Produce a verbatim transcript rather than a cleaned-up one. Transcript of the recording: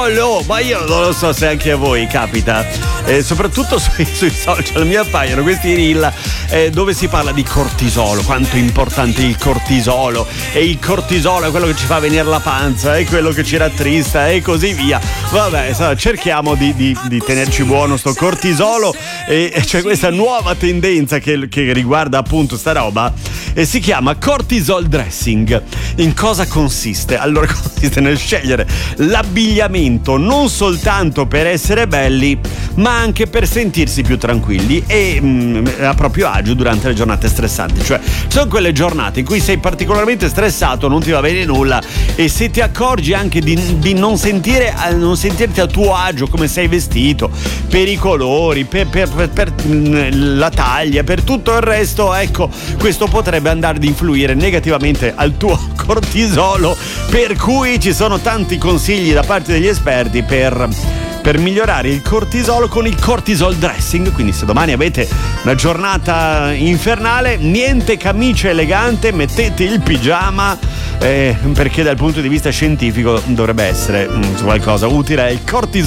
cortisolo, ma io non lo so se anche a voi capita, eh, soprattutto sui, sui social mi appaiono questi reel eh, dove si parla di cortisolo, quanto è importante il cortisolo, e il cortisolo è quello che ci fa venire la panza, è quello che ci rattrista e così via. Vabbè, so, cerchiamo di, di, di tenerci buono sto cortisolo, e, e c'è questa nuova tendenza che, che riguarda appunto sta roba, e si chiama cortisol dressing. In cosa consiste? Allora, consiste nel scegliere l'abbigliamento non soltanto per essere belli, ma anche per sentirsi più tranquilli e mh, a proprio agio durante le giornate stressanti. Cioè, sono quelle giornate in cui sei particolarmente stressato, non ti va bene nulla, e se ti accorgi anche di, di non sentire non sentirti a tuo agio, come sei vestito, per i colori, per, per, per, per la taglia, per tutto il resto, ecco, questo potrebbe andare ad influire negativamente al tuo cortisolo, per cui ci sono tanti consigli da parte degli esperti per per migliorare il cortisolo con il cortisol dressing. Quindi se domani avete una giornata infernale, niente camicia elegante, mettete il pigiama, eh, perché dal punto di vista scientifico dovrebbe essere mh, qualcosa utile. Il cortisolo